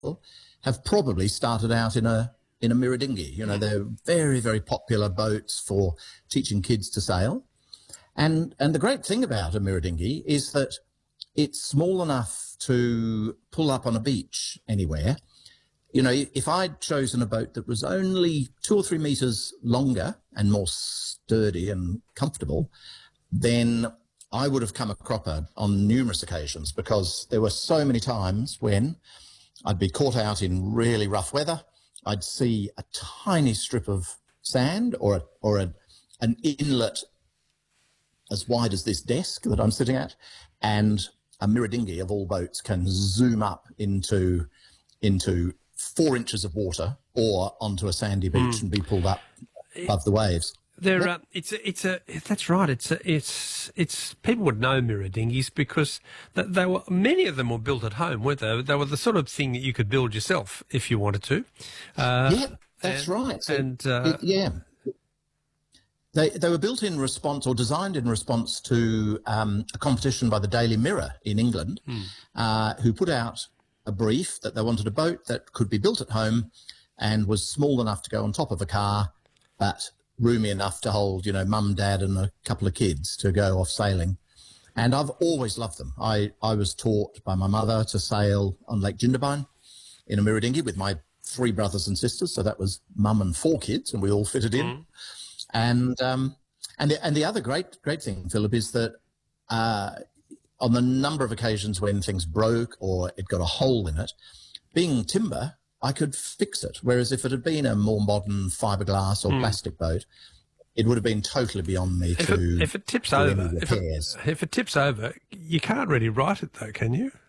have probably started out in a Mirrodinghi. You know, they're very, very popular boats for teaching kids to sail. And the great thing about a Mirrodinghi is that it's small enough to pull up on a beach anywhere. You know, if I'd chosen a boat that was only 2 or 3 meters longer and more sturdy and comfortable, then I would have come a cropper on numerous occasions, because there were so many times when I'd be caught out in really rough weather. I'd see a tiny strip of sand or an inlet as wide as this desk that I'm sitting at, and a Mirrodinghi of all boats can zoom up into 4 inches of water or onto a sandy beach and be pulled up above the waves. That's right. It's people would know Mirrodinghis because many of them were built at home, weren't they? They were the sort of thing that you could build yourself if you wanted to. That's right. They were built in response, or designed in response to a competition by the Daily Mirror in England, who put out a brief that they wanted a boat that could be built at home and was small enough to go on top of a car, but roomy enough to hold, you know, mum, dad and a couple of kids to go off sailing. And I've always loved them. I was taught by my mother to sail on Lake Jindabyne in a Mirrodinghi with my 3 brothers and sisters. So that was mum and 4 kids, and we all fitted in. And the other great thing, Philip, is that on the number of occasions when things broke or it got a hole in it, being timber, I could fix it. Whereas if it had been a more modern fiberglass or plastic boat, it would have been totally beyond me if it tips over. If it tips over, you can't really right it though, can you?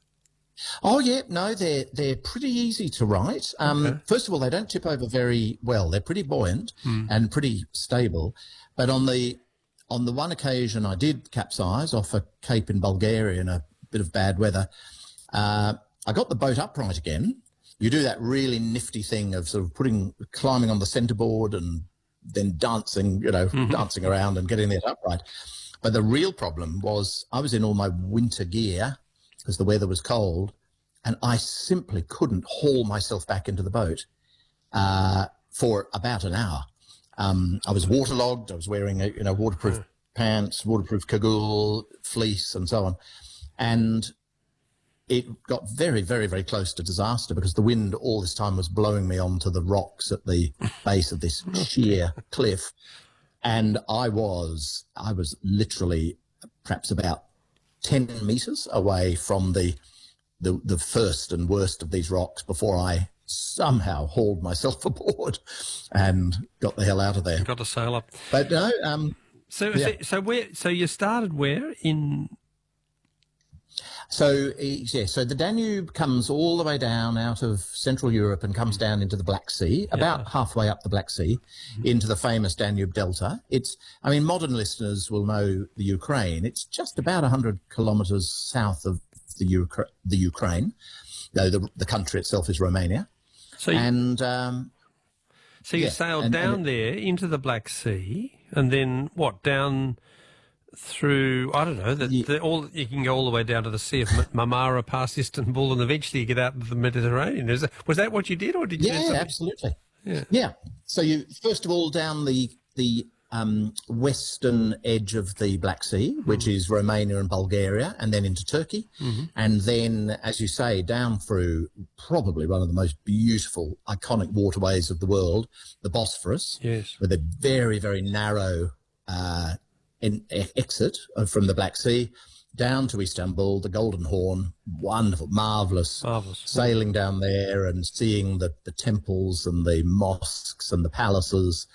Oh yeah, no, they're pretty easy to right. First of all, they don't tip over very well. They're pretty buoyant and pretty stable. But on the one occasion I did capsize off a cape in Bulgaria in a bit of bad weather, I got the boat upright again. You do that really nifty thing of sort of climbing on the centerboard and then dancing, dancing around and getting it upright. But the real problem was I was in all my winter gear because the weather was cold, and I simply couldn't haul myself back into the boat for about an hour. I was waterlogged. I was wearing waterproof pants, waterproof cagoule, fleece, and so on. And it got very, very, very close to disaster because the wind all this time was blowing me onto the rocks at the base of this sheer cliff. And I was literally perhaps about 10 metres away from the first and worst of these rocks before I somehow hauled myself aboard and got the hell out of there. Got to sail up. But no. So you started where in? So the Danube comes all the way down out of Central Europe and comes down into the Black Sea, about halfway up the Black Sea, into the famous Danube Delta. Modern listeners will know the Ukraine. It's just about 100 kilometres south of the Ukraine, though the country itself is Romania. So you sailed down there into the Black Sea, and then what, down through, I don't know, you can go all the way down to the Sea of Marmara, past Istanbul, and eventually you get out into the Mediterranean. Was that what you did, or did you do something? Absolutely. Yeah. So you, first of all, down the western edge of the Black Sea, which is Romania and Bulgaria, and then into Turkey. And then, as you say, down through probably one of the most beautiful, iconic waterways of the world, the Bosphorus, with a very, very narrow exit from the Black Sea down to Istanbul, the Golden Horn. Wonderful, marvellous. Sailing down there and seeing the temples and the mosques and the palaces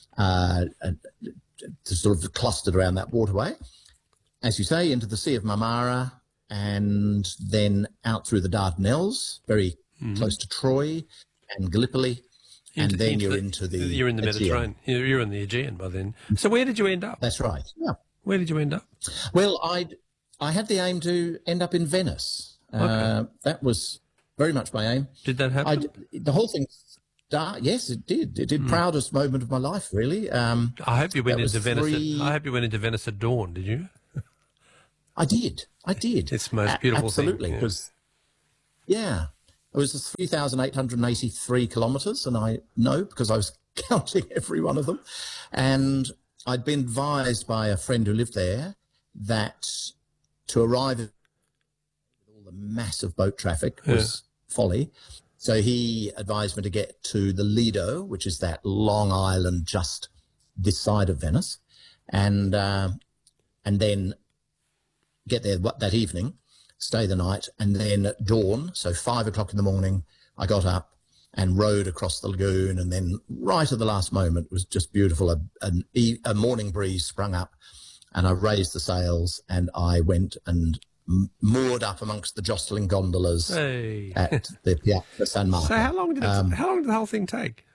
sort of clustered around that waterway. As you say, into the Sea of Marmara and then out through the Dardanelles, very close to Troy and Gallipoli. And then you're in the Mediterranean. You're in the Aegean by then. So where did you end up? That's right. Yeah. Where did you end up? Well, I had the aim to end up in Venice. That was very much my aim. Did that happen? The whole thing. Yes, it did. It did. Proudest moment of my life, really. I hope you went into Venice. I hope you went into Venice at dawn. Did you? I did. It's the most beautiful thing. Absolutely. Because It was 3,883 kilometres, and I know because I was counting every one of them. And I'd been advised by a friend who lived there that to arrive with all the massive boat traffic was folly. So he advised me to get to the Lido, which is that long island just this side of Venice, and then get there that evening, stay the night, and then at dawn, so 5 o'clock in the morning, I got up and rowed across the lagoon, and then right at the last moment, it was just beautiful. A morning breeze sprung up, and I raised the sails, and I went and moored up amongst the jostling gondolas at the Piazza San Marco. So how long did the whole thing take?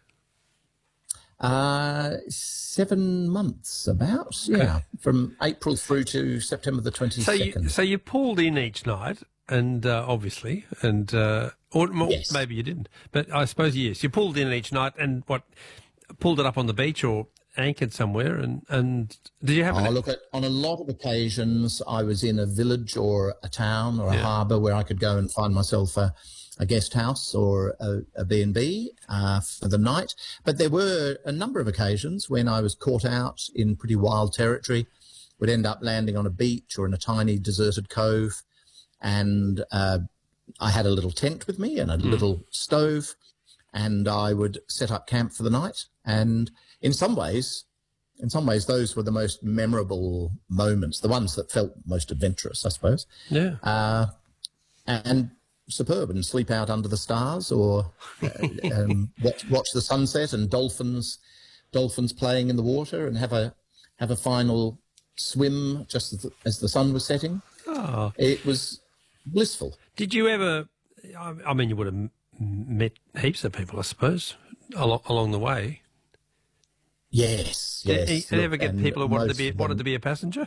7 months, about. Okay. Yeah, from April through to September the 22nd. So you pulled in each night, and obviously, and or yes. Maybe you didn't, but I suppose yes, you pulled in each night, and pulled it up on the beach or anchored somewhere, and did you have? Look, on a lot of occasions, I was in a village or a town or a harbour where I could go and find myself a guest house or a B&B for the night. But there were a number of occasions when I was caught out in pretty wild territory, would end up landing on a beach or in a tiny deserted cove, and I had a little tent with me and a little stove, and I would set up camp for the night. And in some ways, those were the most memorable moments, the ones that felt most adventurous, I suppose. Yeah. And superb, and sleep out under the stars, or watch the sunset and dolphins playing in the water, and have a final swim just as the sun was setting. Oh. It was blissful. Did you ever? I mean, you would have met heaps of people, I suppose, along the way. Yes. Did you ever get people who wanted to be a passenger?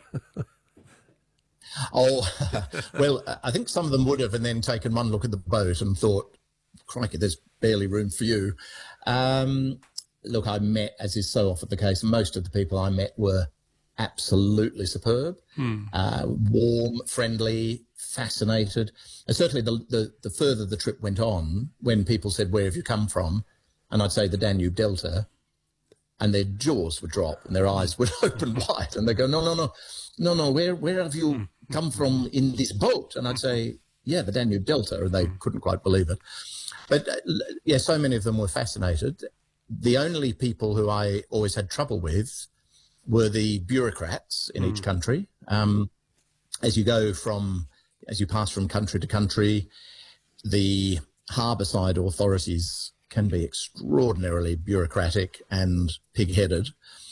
Oh, well, I think some of them would have, and then taken one look at the boat and thought, crikey, there's barely room for you. Look, I met, as is so often the case, most of the people I met were absolutely superb, warm, friendly, fascinated. And certainly the further the trip went on, when people said, where have you come from? And I'd say the Danube Delta, and their jaws would drop and their eyes would open wide, and they go, no, where have you come from in this boat? And I'd say, yeah, the Danube Delta, and they couldn't quite believe it. But so many of them were fascinated. The only people who I always had trouble with were the bureaucrats in each country. As you pass from country to country, the harbour side authorities can be extraordinarily bureaucratic and pig-headed.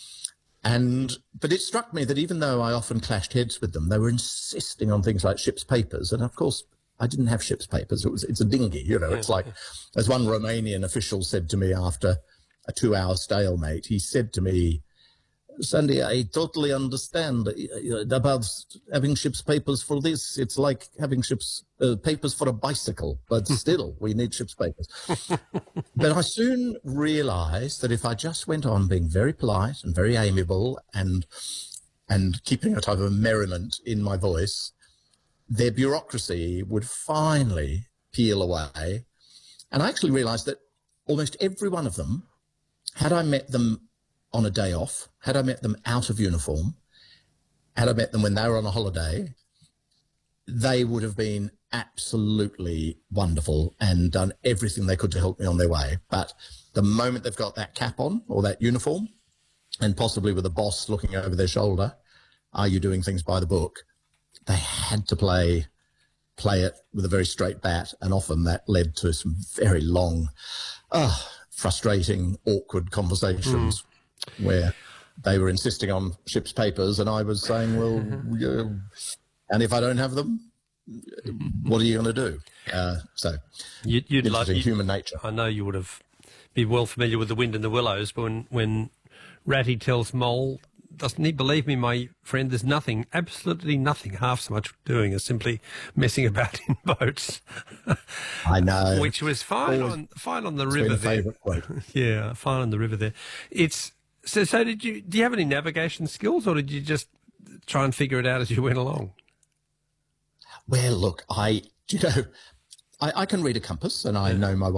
But it struck me that even though I often clashed heads with them, they were insisting on things like ship's papers. And of course, I didn't have ship's papers. It's a dinghy, It's like, as one Romanian official said to me after a 2-hour stalemate, he said to me, Sandy, I totally understand about having ship's papers for this. It's like having ship's papers for a bicycle, but still, we need ship's papers. But I soon realized that if I just went on being very polite and very amiable and keeping a type of merriment in my voice, their bureaucracy would finally peel away. And I actually realized that almost every one of them, had I met them on a day off, had I met them out of uniform, had I met them when they were on a holiday, they would have been absolutely wonderful and done everything they could to help me on their way. But the moment they've got that cap on or that uniform, and possibly with a boss looking over their shoulder, are you doing things by the book? They had to play it with a very straight bat, and often that led to some very long, frustrating, awkward conversations where they were insisting on ship's papers and I was saying, well, yeah, and if I don't have them, what are you going to do? So you'd like human nature. I know you would have be well familiar with The Wind in the Willows, but when Ratty tells Mole, doesn't he believe me, my friend, there's nothing, absolutely nothing half so much doing as simply messing about in boats. I know. Which was fine on the river there. Yeah, fine on the river there. So do you have any navigation skills, or did you just try and figure it out as you went along? Well, look, I can read a compass, and I know my